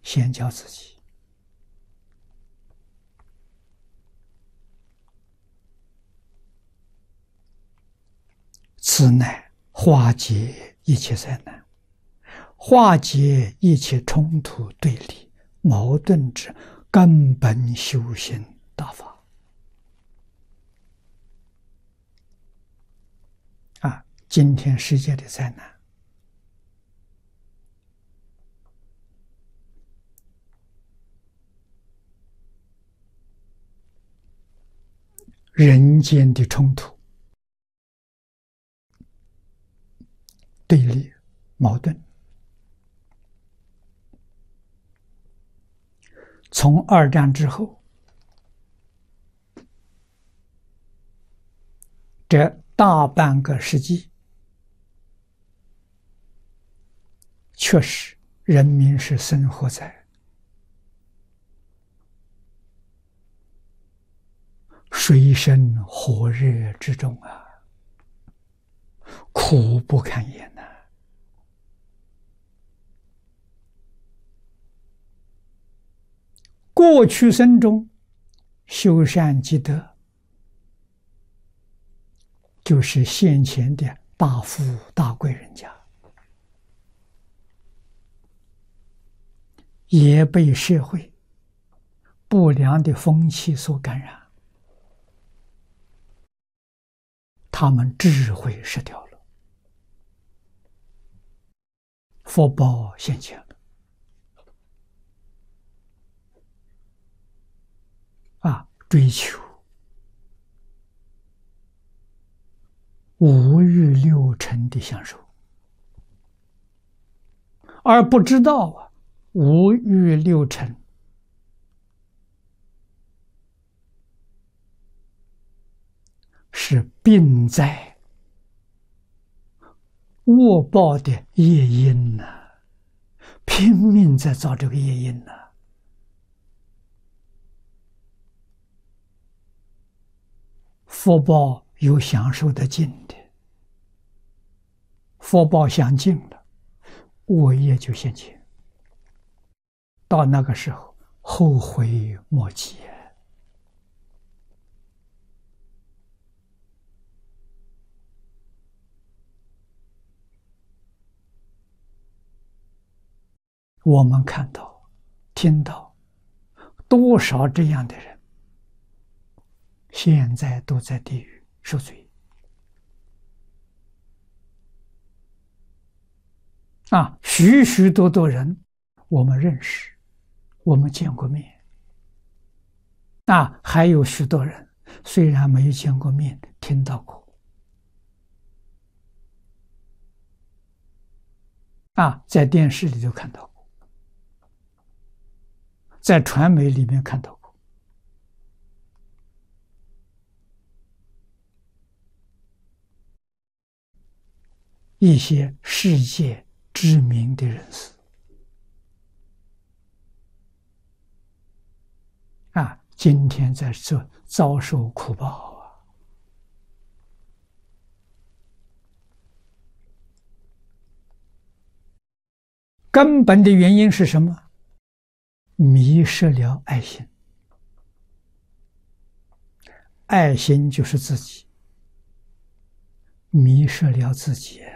先教自己。此乃化解一切灾难，化解一切冲突对立矛盾之根本修行大法。今天世界的灾难，人间的冲突、对立、矛盾，从二战之后，这大半个世纪，确实人民是生活在水深火热之中啊，苦不堪言呐。过去生中修善积德，就是现前的大富大贵人家，也被社会不良的风气所感染，他们智慧失掉了，福报现前了。追求五欲六尘的享受，而不知道五欲六尘是病灾恶报的业因拼命在造这个业因福报有享受的尽的，福报享尽了，恶业就现前，到那个时候后悔莫及。我们看到、听到多少这样的人，现在都在地狱受罪许许多多人我们认识，我们见过面还有许多人虽然没有见过面，听到过在电视里头看到过，在传媒里面看到过。一些世界知名的人士今天在这遭受苦报根本的原因是什么？迷失了爱心。爱心就是自己，迷失了自己